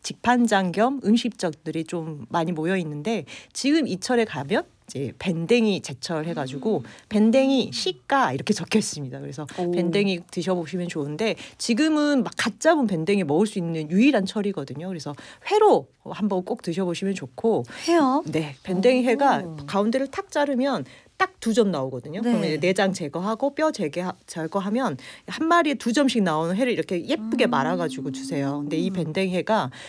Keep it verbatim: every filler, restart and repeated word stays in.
직판장 겸 음식점들이 좀 많이 모여 있는데 지금 이철에 가면 이제 밴댕이 제철 해가지고 밴댕이 시가 이렇게 적혀 있습니다. 그래서 오. 밴댕이 드셔보시면 좋은데 지금은 막 갓 잡은 밴댕이 먹을 수 있는 유일한 철이거든요. 그래서 회로 한번 꼭 드셔보시면 좋고. 회요? 네, 밴댕이 회가 오. 가운데를 탁 자르면 딱 두 점 나오거든요. 네. 그러면 이제 내장 제거하고 뼈 제거, 제거하면 한 마리에 두 점씩 나오는 회를 이렇게 예쁘게 음. 말아가지고 주세요. 근데 이 밴댕이 회가